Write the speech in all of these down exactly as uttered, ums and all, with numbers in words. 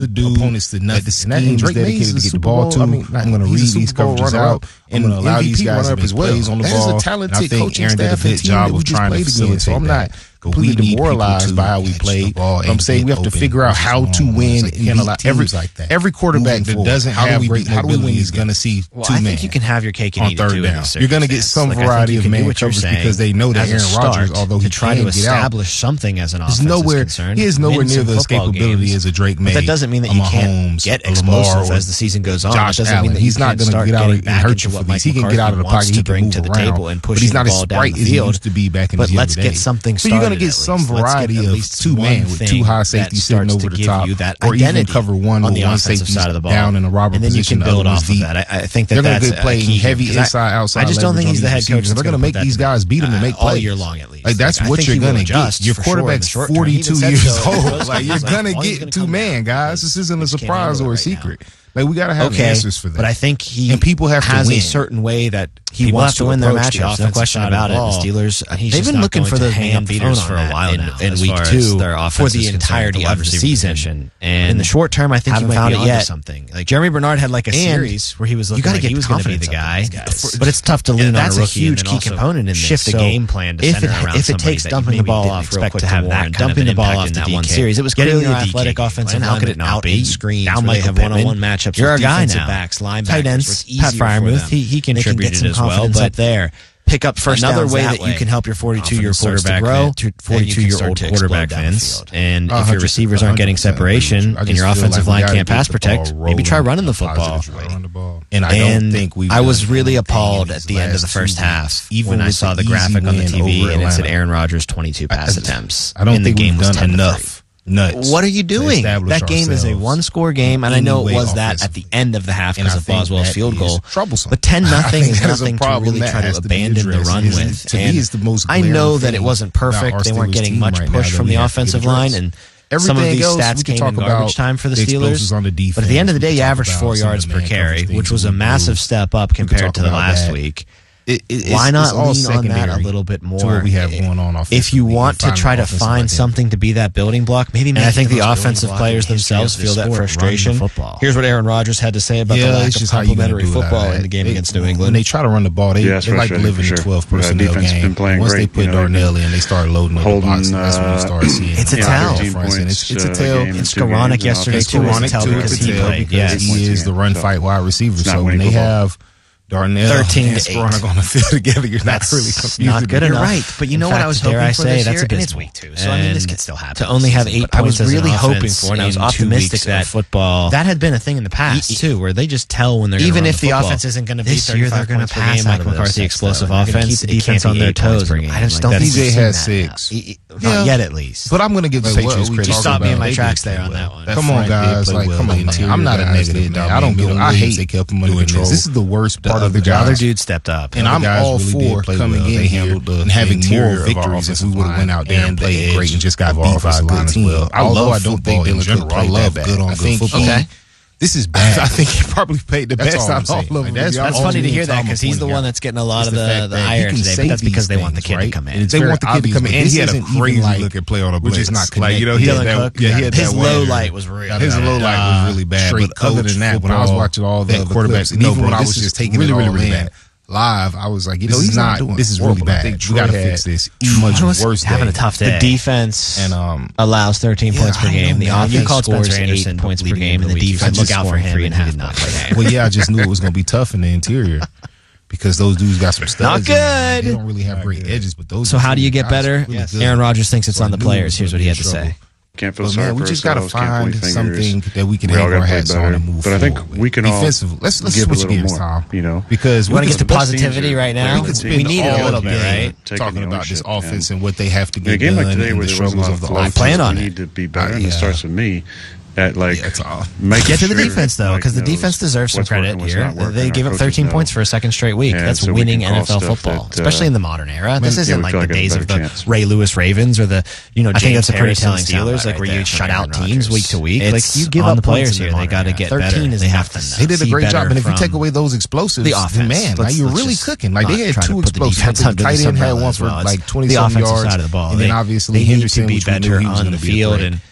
the dude, opponents to nothing. The scheme is dedicated to get the ball to. I mean, I'm going to read these coverages out. I'm going to allow these guys to make plays on the ball. That is a talented coaching staff and team that we just played against. So I'm not completely demoralized by how we played. I'm saying we have to figure out how to win and allow every like that. Every quarterback that doesn't have great mobility is going to see two men. I think you can have your cake and eat it too. You're going to get some variety of man coverage because they know that Aaron Rodgers, although he try to establish something as an offense is concerned, he is nowhere near the escapability as a Drake May. But that doesn't mean that you can't get explosive as the season goes on. Josh Allen, he's not going to get out and hurt you for these. He can get out of the pocket, he can move to the around, table and push but he's not the as ball down bright the as he field. used to be back in the But let's get something started. So you're going to get some variety of two man with two high safeties sitting over the top, or even cover one with one safety down in a robber position. And then you can build off of that. I think that they're going to to play heavy inside, outside. I just don't think he's the head coach. They're going to make these guys beat him and make plays all year long at least. Like that's what you're going to get. Your quarterback's forty-two years old. Like you're going to get two man, guys. This isn't a surprise or a secret. Like we gotta have okay, answers for that. But I think he and people have has to win. a certain way that he people wants to win their matchups. The no question about it. The Steelers, they've been looking for the hand beaters for a while now. In week two, for the entirety of the season. And in the short term, I think you found it yet. Something like Jeremy Bernard had like a series where he was looking like he was going to be the guy. But it's tough to lean on a rookie. That's a huge key component in this. Shift the game plan to center around if it takes dumping the ball off real quick to have that dumping the ball off that one series. It was getting your athletic offensive line. How could it not be? Screen down like have one-on-one matchups. You're a guy now. Backs, linebackers, tight ends, Pat Freiermuth, he, he contributed as well, but there. Pick up first another way that, that way. You can help your forty-two-year quarterback grow, forty-two-year-old quarterback Vince. And if your receivers aren't getting separation and your offensive line can't pass protect, maybe try running the football. And I don't think we. I was really appalled at the end of the first half, even when I saw the graphic on the T V and it said Aaron Rodgers twenty-two pass attempts. I don't think the game was done enough. Nuts. What are you doing? That game is a one-score game, and I know it was that at the end of the half because of Boswell's field goal. Troublesome. But ten nothing is nothing to really try to abandon the run with. To me, it's the most. I know that it wasn't perfect. They weren't getting much push from the offensive line, and some of these stats came in garbage time for the Steelers. But at the end of the day, you averaged four yards per carry, which was a massive step up compared to the last week. It, it, Why not lean on that a little bit more? To what we have going on if you want to try to find something to be that building block, maybe. And I think the offensive players themselves feel that frustration. Here's what Aaron Rodgers had to say about the lack of complementary football in the game against New England. When they try to run the ball, they, they like to live in the twelve personnel game. Once they put Darnell in, they start loading up the box, and that's when you start seeing. It's a tell. It's a tell. It's Skoranek yesterday too. It's a tell because he played. Yeah, he is the run fight wide receiver. So when they have Darnell thirteen and Skoranek on the field together, you're not really confused. Not good enough. You're right, but you know In what fact, I was dare hoping I for say, this that's year, a and it's week two, so and I mean this could still happen. To only have eight but points I was really hoping for, and I was in optimistic that football that had been a thing in the past too, where they just tell when they're even run if the, the offense isn't going to be this year they're going to pass Mike Mike McCarthy explosive though, offense, keep the defense on their toes. I just don't P think J has six. Not yet, at least. But I'm going to give the Patriots credit. You stopped me in my tracks there on that one. Come on, guys. Like, come on. I'm not a negative, man. I don't get. I hate they kept him under control. This is the worst part of the job. The other dude stepped up, and I'm all for coming in here and having more victories if we would have went out there and played great and just got beat by a good team. Although I don't think Dylan Cook I love good on good football. Okay. This is bad. I think he probably played the best out of all of them. That's funny to hear that because he's the one that's getting a lot of the the ire today. But that's because they want the kid to come in. They want the kid to come in, and he had a crazy looking play on a blitz. Which is not like you know he had that. Yeah, he had that. His low light was real. His low light was really bad. But other than that, when I was watching all the quarterbacks, and even when I was just taking it all in live, I was like, you know, he's not. This is really bad. We got to fix this. Much worse. Having a tough day. The defense and um allows thirteen points per game. The offense scores eight points per game, and the defense look out for him. Three and a half not play. Well, yeah, I just knew it was going to be tough in the interior because those dudes got some studs. Not good. They don't really have great edges, but those. So how do you get better? Aaron Rodgers thinks it's on the players. Here's what he had to say. Can't feel but sorry man, we for just got to find something that we can we hang our hats on and move But I think forward we can all defensively. Let's let's give switch a little gears, more, Tom. You know, because we want to get to positivity right now. We, could spend we need all a little bit, right? Talking about this offense and what they have to get a game done like today and where the there wasn't a struggles lot of the flow, offense. Plan on we it. need to be better, and it starts with me. At like, yeah, it's all. Get to the defense though, because the defense deserves some credit here. They gave up thirteen points for a second straight week. That's winning N F L football, especially in the modern era. This isn't like the days of the Ray Lewis Ravens or the you know James Harrison Steelers, like where you shut out teams week to week. Like you give up the players here, they got to get better. They have to. They did a great job, and if you take away those explosives, the offense, man, now you're really cooking. Like they had two explosives. The tight end had one for like twenty-seven yards, side of the ball. and then obviously Henderson, be better on the field and.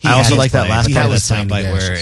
I also like that last play, that soundbite where